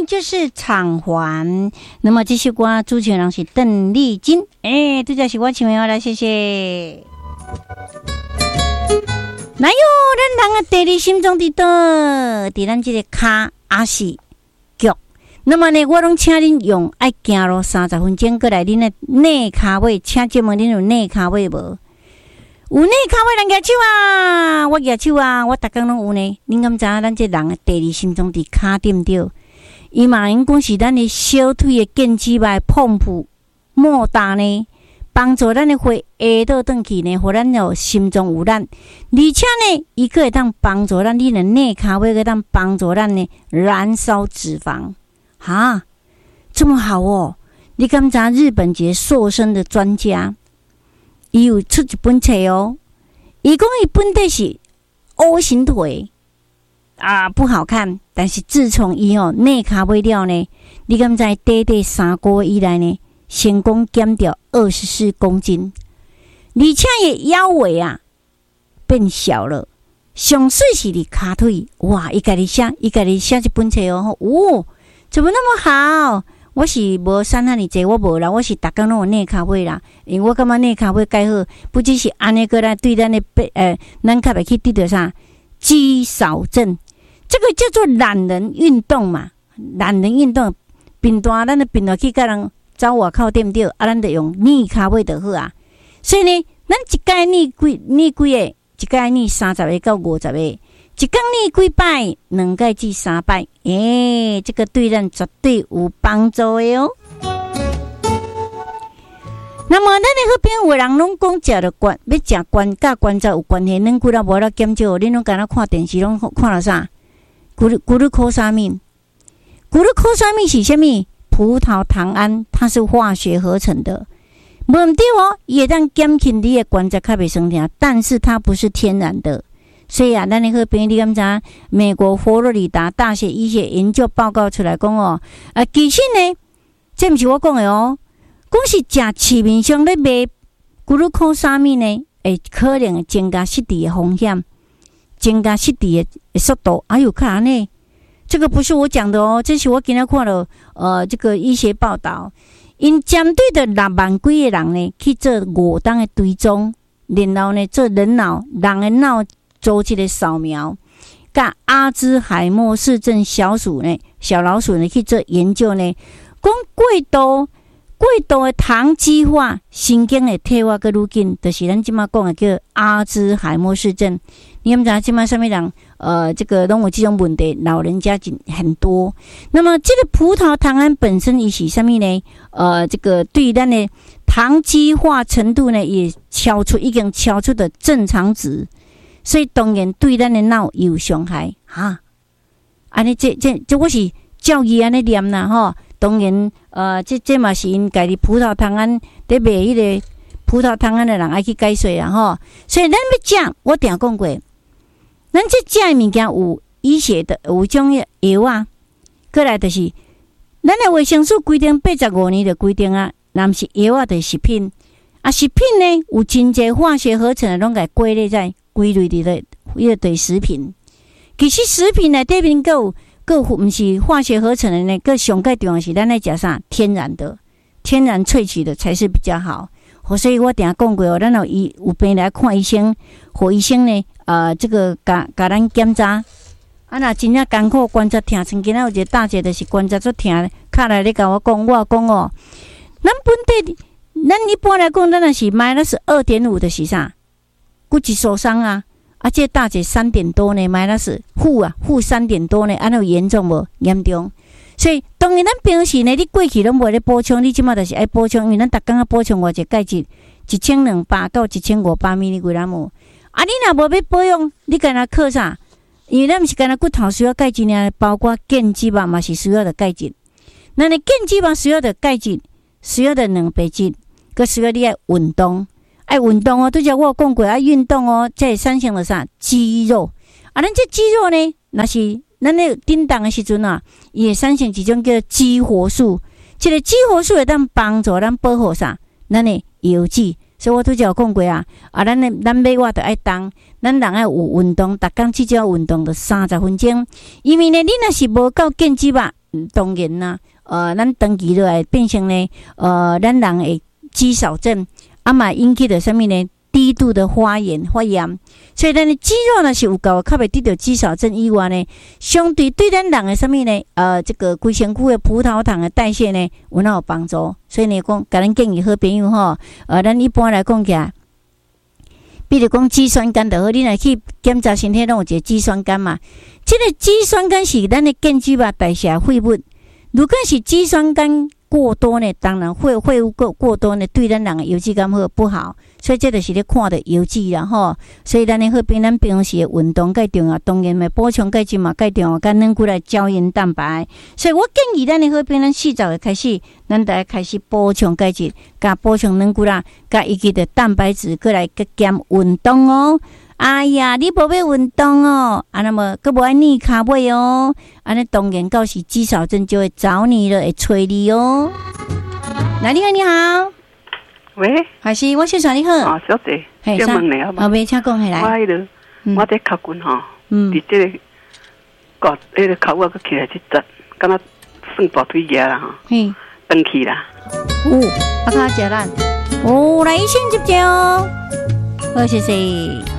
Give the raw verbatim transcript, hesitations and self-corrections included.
就是偿还。那么这首歌主唱人是邓丽君，哎，这就是我唱的，来谢谢。哪有咱人啊？第二心中的道，伫咱这个卡也是脚。那么呢，我拢请恁用爱行路三十分钟过来，恁的内骹尾，请节目恁有内骹尾无？有内骹尾人举手啊！我举手啊！我逐工拢有呢。恁敢知影咱这人的第二心中伫骹顶着？伊嘛因讲是咱的小腿的腱肌脉碰触莫大呢。帮助咱的血下倒转去呢，互咱有心脏有力，而且呢，伊可会当帮助咱你的内骹尾，可当帮助咱呢燃烧脂肪，哈，这么好哦！你敢知日本一个瘦身的专家，伊有出一本册哦，伊讲伊本体是 O 型腿啊，不好看，但是自从伊哦内骹尾了呢，你敢知短短三个月以来呢？成功减掉二十四公斤，而且也腰围啊变小了。上水是你骹腿，哇！伊家己写，伊家己写一本册哦，哦，怎么那么好？我是无瘦那么济，我无啦，我是逐工拢有内骹尾啦。因为我感觉内骹尾介好，不只是安尼个来对咱的背，呃，咱较袂去得到啥肌少症，这个叫做懒人运动嘛。懒人运动，平大咱的平大去甲人。走外口对不对？啊，咱就用逆骹尾就好啊。所以呢，咱一届逆几逆几个，一届逆三十个到五十个，一天逆几摆，两届至三摆，诶、欸，这个对咱绝对有帮助的哦。那么，咱的好朋友有人拢讲食着关，要食关甲关节有关系，恁几若无咧减少，恁拢敢若看电视拢看了啥？骨骨力科啥物？骨力科啥物是啥物？葡萄糖胺，它是化学合成的，无毋对哦，也当减轻你的关节较袂酸痛，但是它不是天然的。所以啊，咱的好朋友你敢知？美国佛罗里达大学医学研究报告出来讲哦，啊，其实呢，这毋是我讲的哦，讲是食市面上咧卖骨力科啥物呢？会可能会增加失智的风险，增加失智的速度，还有看呢。这个不是我讲的哦，这是我今天看了呃这个医学报道，因针对的六万几个人呢去做五档的追踪，然后呢做人脑人的脑周期的扫描，甲阿兹海默氏症小鼠呢小老鼠呢去做研究呢，讲过度过度的糖基化，神经的退化个愈紧，就是咱即马讲的叫阿兹海默氏症。你们知道即马什么人？呃，这个拢有这种问题，老人家很多。那么，这个葡萄糖胺本身也是什么呢？呃，这个对咱的糖基化程度呢，也超出已经超出的正常值，所以当然对咱的脑有伤害哈。安尼这这这我是教育安尼念啦吼。当然，呃，这这嘛是因家己葡萄糖胺在卖迄个葡萄糖胺的人爱去解说啊吼。所以咱要食，我定讲过。咱这食的物件有医学的，有种药啊，过来就是咱的卫生署规定八十五年的规定啊，若毋是药啊，就是食品啊。食品呢有真侪化学合成的，拢给归类在归类伫咧迄个对食品。其实食品内底面有个毋是化学合成的呢，个上介重要是咱来食啥天然的、天然萃取的才是比较好。所以我定下讲过哦，咱有医有病来看医生，互医生呢。呃，这个甲甲咱检查，啊，若真正艰苦关节疼，曾经有一个大姐就是关节足疼，卡来咧甲我讲，我讲哦，咱本地，咱一般来讲，咱若是买那是二点五的是啥？骨质受伤啊，啊，这大姐三点多呢，买那是负啊，负三点多呢，安有严重无？严重。所以当然，咱平时呢，你过去拢无咧补充，你即马就是爱补充，因为咱逐工啊补充偌济钙质，一千两百到一千五百米规拉姆。啊，你若无要保养，你干那靠啥？因为咱毋是干那骨头需要钙质呢，包括腱肌嘛，嘛是需要的钙质。那你腱肌嘛需要的钙质，需要的蛋白质，佮需要你爱运动，爱运动哦。拄则我有讲过，爱运动哦，才会产生了啥肌肉。啊，咱这肌肉呢，若是咱咧叮当的时阵啊，伊会产生一种叫激活素。这个激活素会当帮助咱保护啥？咱的油脂。所以我拄则有讲过啊，啊，咱的咱买我着爱动，咱人爱有运动，逐工至少运动着三十分钟。因为呢，你若是无够腱肌肉， 当然啦，呃，咱长期落来变成呢，呃，咱人的肌少症，啊嘛引起的什么呢？低度的发炎、发炎，所以咱的肌肉呢是有够，较袂得到肌少症以外呢，相对对咱人的什么呢？呃，这个规身躯的葡萄糖的代谢呢，有哪有帮助？所以呢，讲，甲咱建议好朋友吼，呃，咱一般来讲起来，比如讲肌酸酐就好，你若去检查身体，拢有一个肌酸酐嘛。这个肌酸酐是咱的建基吧代谢废物，如果是肌酸酐过多呢，当然会废物过过多呢，对咱人的油脂感会不好。所以这就是咧看的油脂啦吼，所以咱的好平咱平时的运动介重要，当然咪补充钙质嘛介重要，甲软骨来胶原蛋白。所以我建议咱的好平咱四十岁开始，咱就要开始补充钙质，甲补充软骨啦，甲以及的蛋白质，过来加减运动哦。哎呀，你无要运动哦，啊，那么佮无爱逆骹尾哦，安尼当然到时肌少症就会找你了，会催你哦。来，你好，你好。 喂， 还是我先说你好。 啊，小姐， 嘿， 请问你好嘛？后面请讲起来。 我迄个， 嗯、 我在考卷吼， 嗯， 伫这个搞迄个考我个起来一节，敢若算大腿夹啦吼， 嘿， 登去啦。 哦，啊，卡食咱，哦，来医生接接哦，好，谢谢。